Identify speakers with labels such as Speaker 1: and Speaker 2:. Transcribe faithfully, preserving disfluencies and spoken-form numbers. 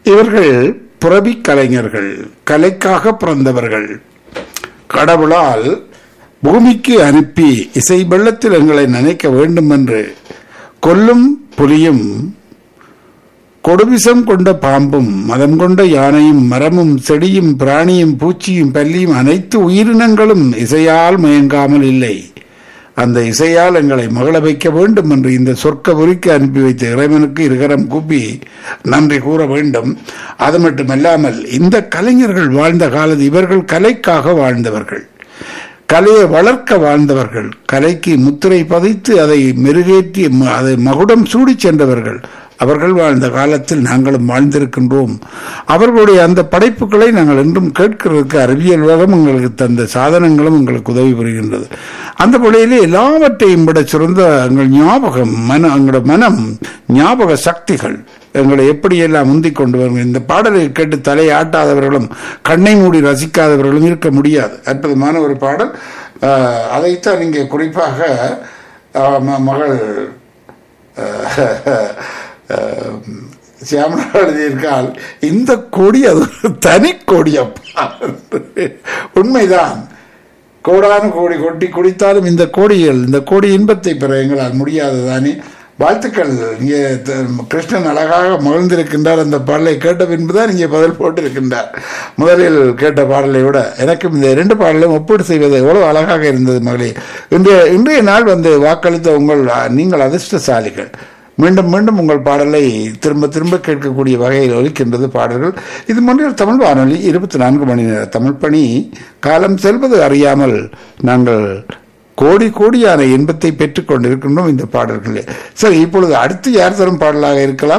Speaker 1: இவர்கள் புரவி கலைஞர்கள், கலைக்காக பிறந்தவர்கள். கடவுளால் பூமிக்கு அனுப்பி இசை வெள்ளத்தில் எங்களை நினைக்க வேண்டும் என்று கொல்லும் புலியும் கொடுவிசம் கொண்ட பாம்பும் மதம் கொண்ட யானையும் மரமும் செடியும் பிராணியும் பூச்சியும் பல்லியும் அனைத்து உயிரினங்களும் இசையால் மயங்காமல் இல்லை. அந்த இசையால் எங்களை மகள வைக்க வேண்டும் என்று இந்த சொர்க்க பொறிக்கு அனுப்பி வைத்த இறைவனுக்கு இருகரம் கூப்பி நன்றி கூற வேண்டும். அது மட்டுமல்லாமல் இந்த கலைஞர்கள் வாழ்ந்த காலத்தில் இவர்கள் கலைக்காக வாழ்ந்தவர்கள், கலையை வளர்க்க வாழ்ந்தவர்கள், கலைக்கு முத்திரை பதித்து அதை மெருகேற்றி அதை மகுடம் சூடி சென்றவர்கள். அவர்கள் வாழ்ந்த காலத்தில் நாங்களும் வாழ்ந்திருக்கின்றோம். அவர்களுடைய அந்த படைப்புகளை நாங்கள் என்றும் கேட்கிறதுக்கு அறிவியல் உலகம் எங்களுக்கு தந்த சாதனங்களும் எங்களுக்கு உதவி புரிகின்றது. அந்த வழியிலே எல்லாவற்றையும் விட சிறந்த எங்கள் ஞாபகம் மன எங்களோட மனம் ஞாபக சக்திகள் எங்களை எப்படியெல்லாம் முந்திக் கொண்டு வரும். இந்த பாடலை கேட்டு தலையை ஆட்டாதவர்களும் கண்ணை மூடி ரசிக்காதவர்களும் இருக்க முடியாது. அற்புதமான ஒரு பாடல். அதைத்தான் இங்கே குறிப்பாக மகள் சியாமலா எழுதியிருக்கால், இந்த கொடி அது ஒரு தனி கொடி அப்பா. உண்மைதான், கோடான கோடி கொட்டி குடித்தாலும் இந்த கோடிகள் இந்த கோடி இன்பத்தை பெற எங்களால் முடியாதுதானே. வாழ்த்துக்கள். இங்கே கிருஷ்ணன் அழகாக மகிழ்ந்திருக்கின்றார். அந்த பாடலை கேட்ட பின்புதான் இங்கே பதில் போட்டிருக்கின்றார். முதலில் கேட்ட பாடலை விட எனக்கும் இந்த இரண்டு பாடலையும் ஒப்பீடு செய்வது எவ்வளவு அழகாக இருந்தது மகளே. இன்றைய இன்றைய நாள் வந்து வாக்களித்த உங்கள் நீங்கள் அதிர்ஷ்டசாலிகள். மீண்டும் மீண்டும் உங்கள் பாடலை திரும்ப திரும்ப கேட்கக்கூடிய வகையில் ஒலிக்கின்றது பாடல்கள். இது மொழியில் தமிழ் வானொலி இருபத்தி நான்கு மணி நேர தமிழ் பணி. காலம் செல்வது அறியாமல் நாங்கள் கோடி கோடியான இன்பத்தை பெற்றுக் கொண்டிருக்கின்றோம் இந்த பாடல்களே. சரி, இப்பொழுது அடுத்து யார் தரும் பாடலாக இருக்கலாம்?